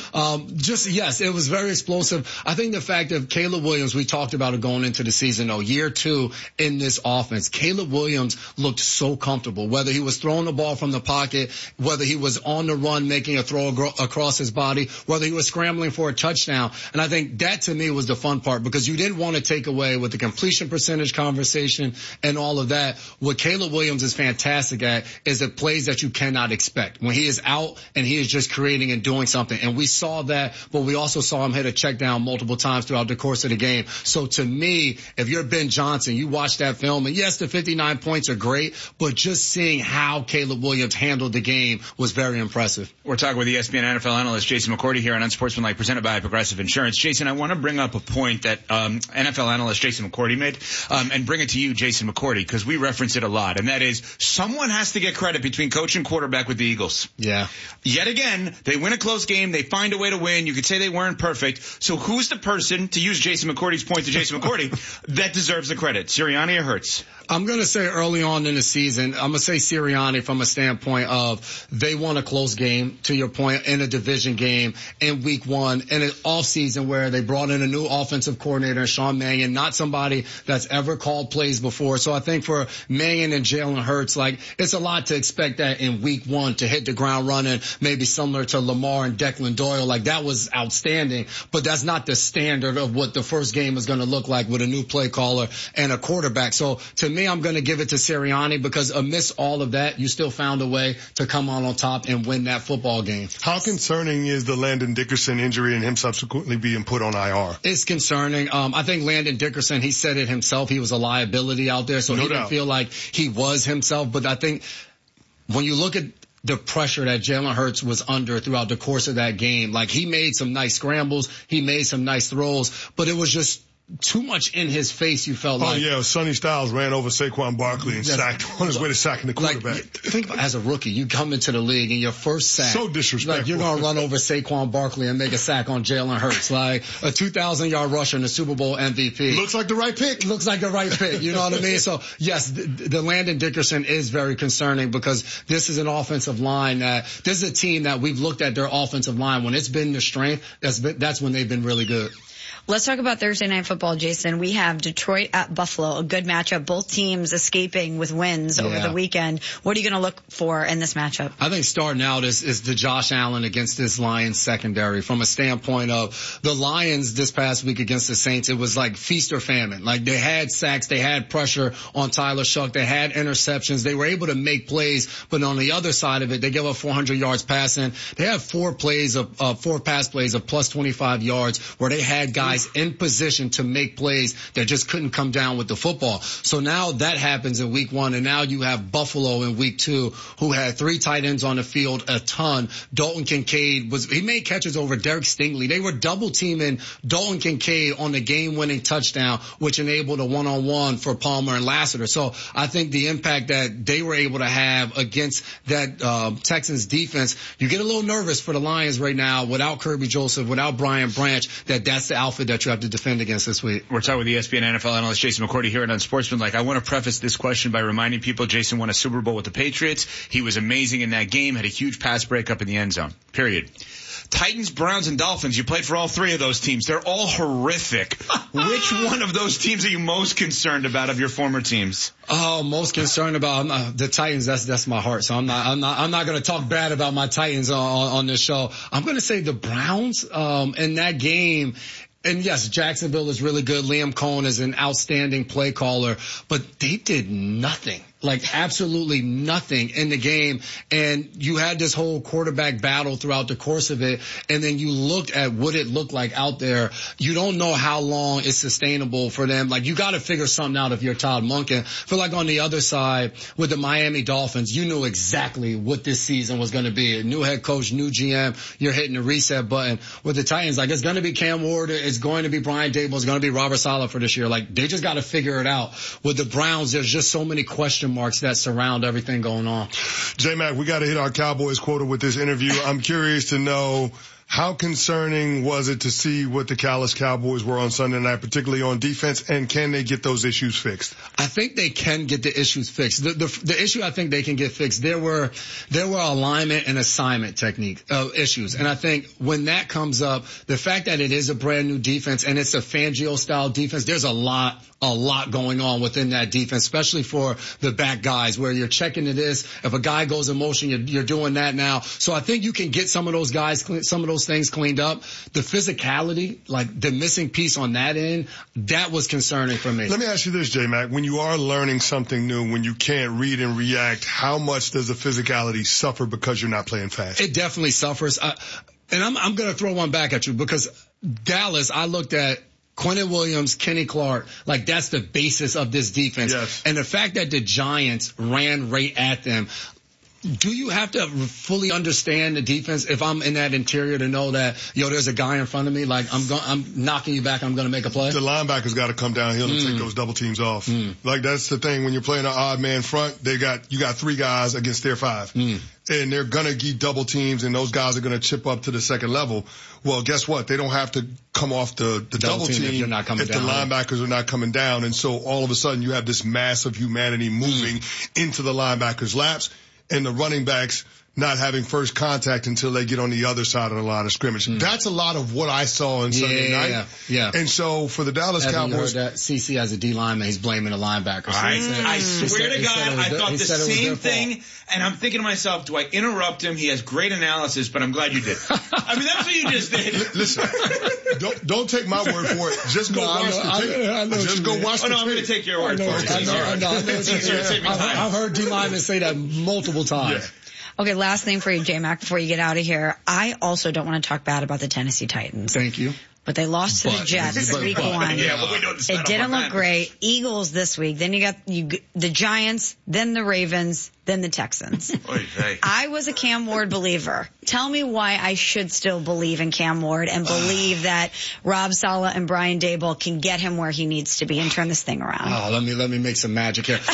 Yes, it was very explosive. I think the fact that Caleb Williams, we talked about it going into the season, year 2 in this offense. Caleb Williams looked so comfortable, whether he was throwing the ball from the pocket, whether he was on the run making a throw across his body, whether he was scrambling for a touchdown. And I think that to me was the fun part, because you didn't want to take away with the completion percentage conversation and all of that. What Caleb Williams is fantastic at is the plays that you cannot expect. When he is out and he is just creating and doing something. And we saw that, but we also saw him hit a check down multiple times throughout the course of the game. So to me, if you're Ben Johnson, you watch that film, and yes, the 59 points are great, but just seeing how Caleb Williams handled the game was very impressive. We're talking with ESPN NFL analyst Jason McCourty here on Unsportsmanlike, presented by Progressive Insurance. Jason, I want to bring up a point that NFL analyst Jason McCourty made, and bring it to you, Jason McCourty, because we reference it a lot, and that is someone has to get credit between coach and quarterback with the Eagles. Yeah. Yet again, they win a close game, they find a way to win. You could say they weren't perfect. So who's the person, to use Jason McCourty's point to Jason McCourty, that deserves the credit? Sirianni or Hurts? I'm going to say early on in the season, I'm going to say Sirianni from a standpoint of they won a close game, to your point, in a division game in week 1, in an offseason where they brought in a new offensive coordinator, Sean Mannion, not somebody that's ever called plays before. So I think for Mannion and Jalen Hurts, it's a lot to expect that in week 1 to hit the ground running, maybe similar to Lamar and Declan Doyle. That was outstanding, but that's not the standard of what the first game is going to look like with a new play caller and a quarterback. So to me, I'm going to give it to Sirianni, because amidst all of that, you still found a way to come on top and win that football game. How concerning is the Landon Dickerson injury and him subsequently being put on IR? It's concerning. I think Landon Dickerson, he said it himself, he was a liability out there, so he didn't feel like he was himself. But I think when you look at the pressure that Jalen Hurts was under throughout the course of that game, he made some nice scrambles, he made some nice throws, but it was just too much in his face, you felt like. Oh, yeah. Sonny Styles ran over Saquon Barkley and sacked on his way to sacking the quarterback. Think about, as a rookie, you come into the league and your first sack. So disrespectful. You're going to run over Saquon Barkley and make a sack on Jalen Hurts. A 2,000-yard rusher and a Super Bowl MVP. Looks like the right pick. Looks like the right pick. You know what I mean? So, yes, the Landon Dickerson is very concerning, because this is an offensive line this is a team that we've looked at their offensive line. When it's been the strength, that's when they've been really good. Let's talk about Thursday Night Football, Jason. We have Detroit at Buffalo, a good matchup. Both teams escaping with wins over the weekend. What are you going to look for in this matchup? I think starting out is the Josh Allen against this Lions secondary. From a standpoint of the Lions this past week against the Saints, it was like feast or famine. They had sacks, they had pressure on Tyler Shuck, they had interceptions, they were able to make plays, but on the other side of it, they gave up 400 yards passing. They had 4 pass plays of plus 25 yards where they had guys in position to make plays that just couldn't come down with the football. So now that happens in week 1, and now you have Buffalo in week 2, who had 3 tight ends on the field a ton. Dalton Kincaid he made catches over Derek Stingley. They were double teaming Dalton Kincaid on the game-winning touchdown, which enabled a one-on-one for Palmer and Lassiter. So I think the impact that they were able to have against that Texans defense, you get a little nervous for the Lions right now without Kirby Joseph, without Brian Branch, that's the outfit that you have to defend against this week. We're talking with ESPN NFL analyst Jason McCourty here at Unsportsmanlike. I want to preface this question by reminding people Jason won a Super Bowl with the Patriots. He was amazing in that game, had a huge pass breakup in the end zone. Period. Titans, Browns, and Dolphins. You played for all 3 of those teams. They're all horrific. Which one of those teams are you most concerned about of your former teams? Oh, most concerned about the Titans. That's my heart. So I'm not going to talk bad about my Titans on this show. I'm going to say the Browns in that game. And yes, Jacksonville is really good. Liam Cohen is an outstanding play caller, but they did nothing. Absolutely nothing in the game. And you had this whole quarterback battle throughout the course of it. And then you looked at what it looked like out there. You don't know how long it's sustainable for them. You got to figure something out if you're Todd Monken. I feel like on the other side with the Miami Dolphins, you knew exactly what this season was going to be. A new head coach, new GM, you're hitting the reset button. With the Titans, it's going to be Cam Ward, it's going to be Brian Dable, it's going to be Robert Saleh for this year. They just got to figure it out. With the Browns, there's just so many question marks that surround everything going on. J-Mac, we got to hit our Cowboys quota with this interview. I'm curious to know, how concerning was it to see what the Dallas Cowboys were on Sunday night, particularly on defense, and can they get those issues fixed? I think they can get the issues fixed. The issue I think they can get fixed, there were alignment and assignment technique issues. And I think when that comes up, the fact that it is a brand new defense and it's a Fangio style defense, there's a lot going on within that defense, especially for the back guys where you're checking to this. If a guy goes in motion, you're doing that now. So I think you can get some of those guys, some of those things cleaned up. The physicality, like the missing piece on that end, that was concerning for me. Let me ask you this, J-Mac. When you are learning something new, when you can't read and react, how much does the physicality suffer because you're not playing fast? It definitely suffers. And I'm going to throw one back at you because Dallas, I looked at Quentin Williams, Kenny Clark, like that's the basis of this defense. Yes. And the fact that the Giants ran right at them, do you have to fully understand the defense if I'm in that interior to know that, there's a guy in front of me, like I'm knocking you back, I'm going to make a play? The linebackers got to come downhill and take those double teams off. Like that's the thing when you're playing an odd man front, you got 3 guys against their 5. And they're going to get double teams and those guys are going to chip up to the second level. Well, guess what? They don't have to come off the double team if the linebackers are not coming down. And so all of a sudden you have this mass of humanity moving into the linebackers' laps and the running backs not having first contact until they get on the other side of the line of scrimmage. That's a lot of what I saw on Sunday night. Yeah. And so for the Dallas Cowboys, you heard that? CC as a D lineman, he's blaming the linebackers. I swear to God, I thought the same thing, and I'm thinking to myself, do I interrupt him? He has great analysis, but I'm glad you did. I mean, that's what you just did. Listen, don't take my word for it. Just go watch the tape. Just go watch the tape. I'm going to take your word for it. I've heard D linemen say that multiple times. Yeah. Okay, last thing for you, J-Mac, before you get out of here. I also don't want to talk bad about the Tennessee Titans. Thank you. But they lost to the Jets week 1. Yeah, but we know it didn't look great. Eagles this week. Then you got the Giants, then the Ravens, then the Texans. I was a Cam Ward believer. Tell me why I should still believe in Cam Ward and believe that Rob Saleh and Brian Daboll can get him where he needs to be and turn this thing around. Oh, let me make some magic here.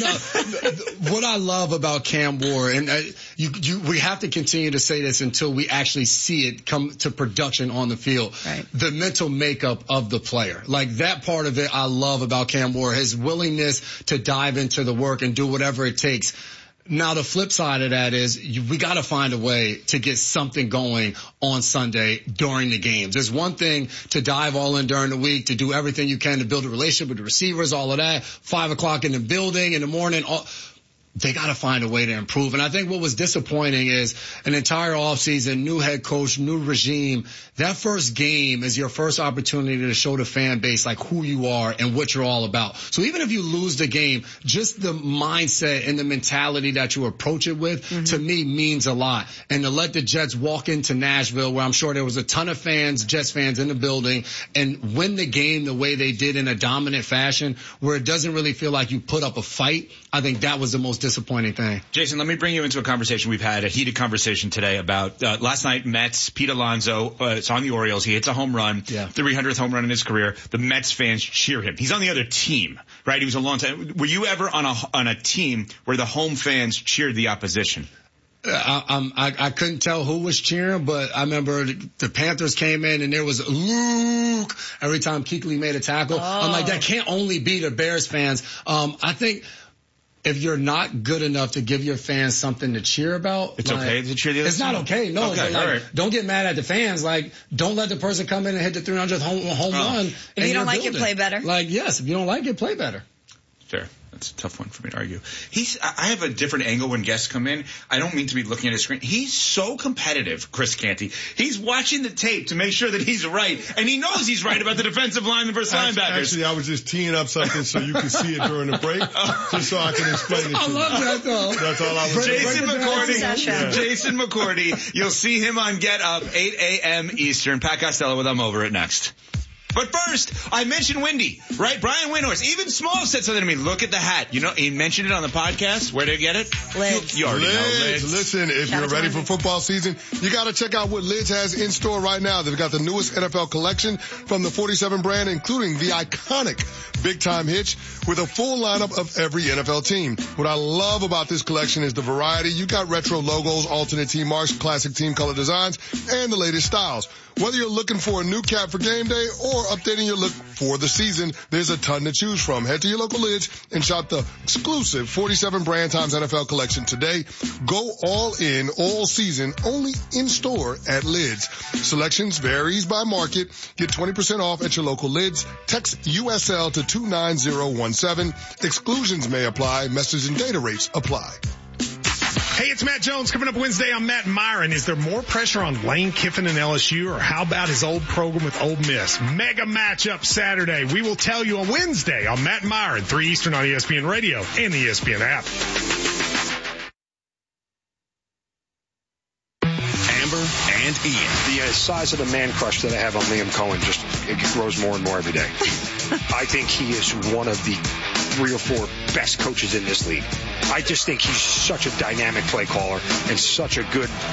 What I love about Cam Ward, and we have to continue to say this until we actually see it come to production on the field. Right. The mental makeup of the player. Like that part of it I love about Cam Ward, his willingness to dive into the work and do whatever it takes. Now, the flip side of that is we got to find a way to get something going on Sunday during the games. There's one thing to dive all in during the week, to do everything you can to build a relationship with the receivers, all of that. 5 o'clock in the building in the morning. They got to find a way to improve. And I think what was disappointing is an entire offseason, new head coach, new regime. That first game is your first opportunity to show the fan base like who you are and what you're all about. So even if you lose the game, just the mindset and the mentality that you approach it with, to me, means a lot. And to let the Jets walk into Nashville, where I'm sure there was a ton of fans, Jets fans in the building, and win the game the way they did in a dominant fashion, where it doesn't really feel like you put up a fight, I think that was the most disappointing thing. Jason, let me bring you into a conversation we've had, a heated conversation today about last night, Mets, Pete Alonso, it's on the Orioles. He hits a home run, 300th home run in his career. The Mets fans cheer him. He's on the other team, right? He was a long time. Were you ever on a team where the home fans cheered the opposition? I couldn't tell who was cheering, but I remember the Panthers came in and there was Luke every time Kuechly made a tackle. I'm like, that can't only be the Bears fans. I think if you're not good enough to give your fans something to cheer about, it's okay to cheer the other It's not okay. No, okay, like, right. Don't get mad at the fans. Like, don't let the person come in and hit the 300th home run. If you don't like it, play better. Like, yes, if you don't like it, play better. Fair. That's a tough one for me to argue. I have a different angle when guests come in. I don't mean to be looking at his screen. He's so competitive, Chris Canty. He's watching the tape to make sure that he's right, and he knows he's right about the defensive lineman versus linebackers. Actually, I was just teeing up something so you can see it during the break, just so I can explain it to you. I love that, though. That's all I was saying. Jason McCourty. You'll see him on Get Up, 8 a.m. Eastern. Pat Costello with I'm Over It next. But first, I mentioned Windy, right? Brian Windhorst. Even Small said something to me. Look at the hat. You know, he mentioned it on the podcast. Where did he get it? Lids. You already know Lids. Listen, if you're ready for football season, you got to check out what Lids has in store right now. They've got the newest NFL collection from the 47 brand, including the iconic Big Time Hitch with a full lineup of every NFL team. What I love about this collection is the variety. You got retro logos, alternate team marks, classic team color designs, and the latest styles. Whether you're looking for a new cap for game day or updating your look for the season, there's a ton to choose from. Head to your local Lids and shop the exclusive 47 brand times NFL collection today. Go all in all season, only in store at Lids. Selections varies by market. Get 20% off at your local Lids. Text USL to 29017. Exclusions may apply. Message and data rates apply. Hey, it's Matt Jones. Coming up Wednesday on Matt and Myron. Is there more pressure on Lane Kiffin and LSU, or how about his old program with Ole Miss? Mega matchup Saturday. We will tell you on Wednesday on Matt and Myron, 3 Eastern on ESPN Radio and the ESPN app. Amber and Ian. The size of the man crush that I have on Liam Cohen it grows more and more every day. I think he is one of the 3 or 4 best coaches in this league. I just think he's such a dynamic play caller and such a good